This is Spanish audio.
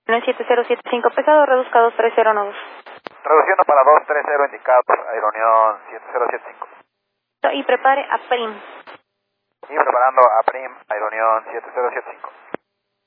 7075 pesado, reduzca 2309. Reduciendo para 230 indicado, Aeronión 7075. Y prepare a PRIM. Y preparando a Prim, Aeronión 7075.